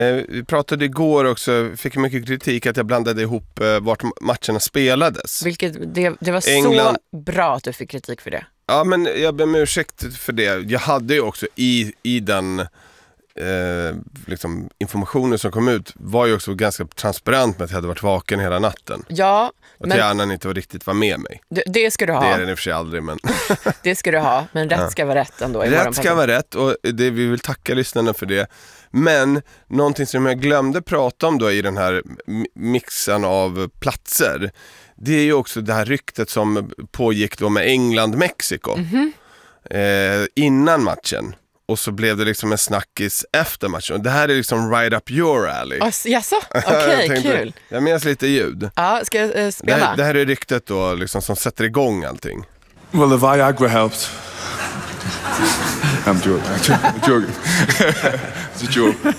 Vi pratade igår också, fick mycket kritik att jag blandade ihop vart matcherna spelades. Vilket, det var England... så bra att du fick kritik för det. Ja, men jag ber om ursäkt för det. Jag hade ju också i den liksom, informationen som kom ut var ju också ganska transparent med att jag hade varit vaken hela natten. Ja, att men hjärnan inte var riktigt var med mig. det ska du ha. Det är den i och för sig aldrig, men... Det ska du ha, men rätt ska vara rätt ändå. Rätt ska vara rätt, och vi vill tacka lyssnarna för det. Men någonting som jag glömde prata om då i den här mixen av platser, det är ju också det här ryktet som pågick då med England-Mexiko innan matchen. Och så blev det liksom en snackis efter matchen. Och det här är liksom right up your alley. Jaså? Okej, kul. Jag minns lite ljud. Ja, ska jag spela? Det här är ryktet då liksom som sätter igång allting. Well, the Viagra helped. I'm joking. It's a joke.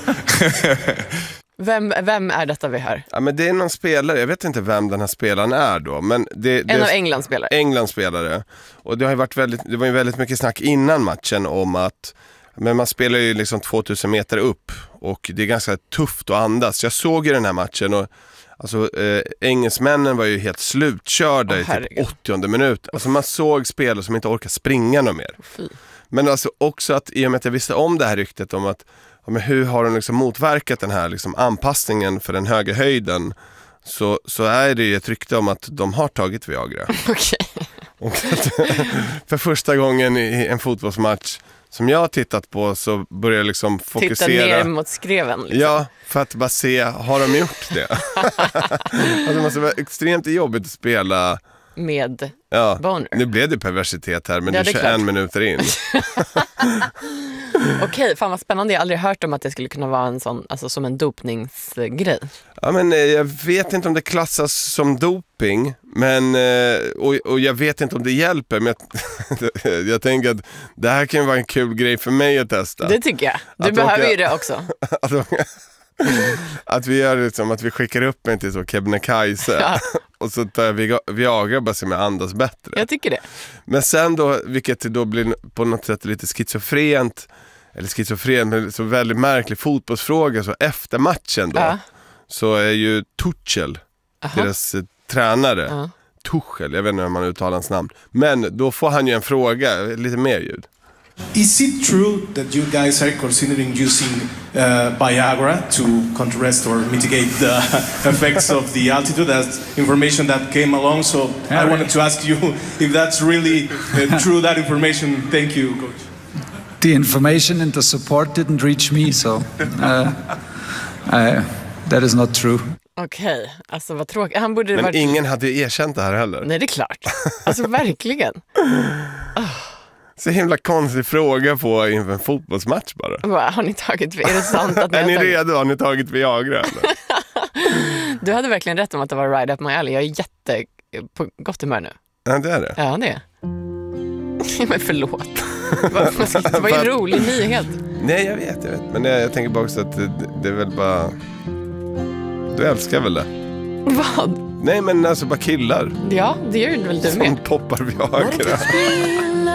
Vem är detta vi hör? Ja, men det är någon spelare, jag vet inte vem den här spelaren är då, men en av Englands spelare. Englands spelare. Och det var ju väldigt mycket snack innan matchen om att men man spelar ju liksom 2000 meter upp och det är ganska tufft att andas. Jag såg ju den här matchen och alltså engelsmännen var ju helt slutkörda i typ 80:e minut. Alltså man såg spelare som inte orkar springa något mer. Men alltså också att i och med att jag visste om det här ryktet om att ja, men hur har de liksom motverkat den här liksom anpassningen för den höga höjden, så är det ju ett rykte om att de har tagit Viagra. Okej. Och för första gången i en fotbollsmatch som jag har tittat på så börjar jag liksom fokusera. Titta ner mot skreven. Liksom. Ja, för att bara se, har de gjort det? Alltså, det måste vara extremt jobbigt att spela med Bonner. Nu blev det perversitet här, men ja, det är 21 minuter in. Okej, fan vad spännande. Jag har aldrig hört om att det skulle kunna vara en sån, alltså som en dopningsgrej. Ja, men jag vet inte om det klassas som doping, men och jag vet inte om det hjälper, men jag tänker att det här kan vara en kul grej för mig att testa. Det tycker jag. Du behöver ju det också. Att vi gör det som att vi skickar upp en till så Kebnekaise och så tar Viagra bara så med andas bättre. Jag tycker det. Men sen då, vilket då blir på något sätt lite schizofrent, men så väldigt märklig fotbollsfråga, så efter matchen då så är ju Tuchel, deras tränare, Tuchel, jag vet inte hur man uttalar hans namn, men då får han ju en fråga, lite mer ljud. Is it true that you guys are considering using Viagra to contrast or mitigate the effects of the altitude? That's information that came along, so I wanted to ask you if that's really true, that information. Thank you, coach. The information and the support didn't reach me, so that is not true. Okej, alltså vad tråkigt. Men ingen hade erkänt det här heller. Nej, det är klart. Alltså verkligen. Så himla konstig fråga på inför en fotbollsmatch bara. Har ni tagit, är det sant att ni är ni redo? Har ni tagit Viagra eller? Du hade verkligen rätt om att det var right up my alley. Jag är på gott humör nu. Ja, det är det. Ja, det är. Men förlåt. Det var ju en rolig nyhet. Nej, jag vet. Men jag tänker bara också att det är väl bara... Du älskar väl det? Vad? Nej, men alltså bara killar. Ja, det gör väl du med. Som poppar Viagra.